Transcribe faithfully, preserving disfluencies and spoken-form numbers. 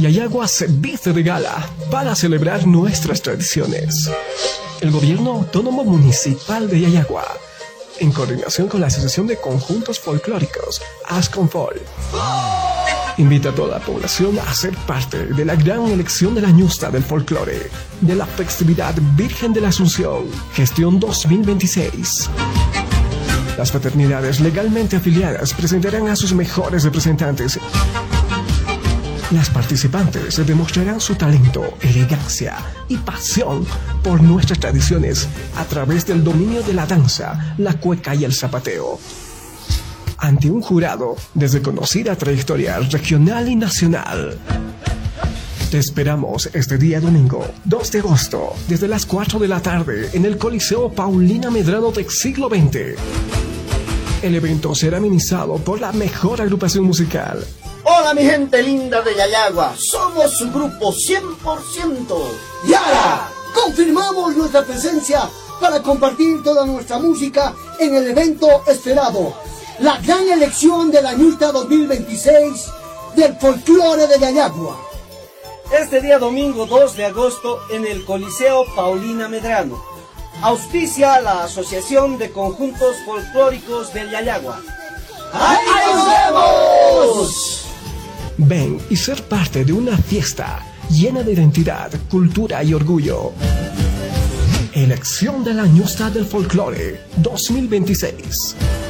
Yayagua se viste de gala para celebrar nuestras tradiciones. El Gobierno Autónomo Municipal de Yayagua, en coordinación con la Asociación de Conjuntos Folclóricos, ASCONFOL, invita a toda la población a ser parte de la gran elección de la ñusta del folclore, de la festividad Virgen de la Asunción, gestión dos mil veintiséis. Las fraternidades legalmente afiliadas presentarán a sus mejores representantes. Las participantes demostrarán su talento, elegancia y pasión por nuestras tradiciones a través del dominio de la danza, la cueca y el zapateo. Ante un jurado de reconocida trayectoria regional y nacional. Te esperamos este día domingo, dos de agosto, desde las cuatro de la tarde, en el Coliseo Paulina Medrano del siglo veinte. El evento será amenizado por la mejor agrupación musical. Hola mi gente linda de Yayagua, somos su grupo cien por ciento. Y ahora, confirmamos nuestra presencia para compartir toda nuestra música en el evento esperado, la gran elección de la ñusta dos mil veintiséis del folclore de Yayagua. Este día domingo dos de agosto en el Coliseo Paulina Medrano. Auspicia la Asociación de Conjuntos Folclóricos de Yayagua. ¡Ahí nos vemos! Ven y ser parte de una fiesta llena de identidad, cultura y orgullo. Elección de la ñusta del folclore dos mil veintiséis.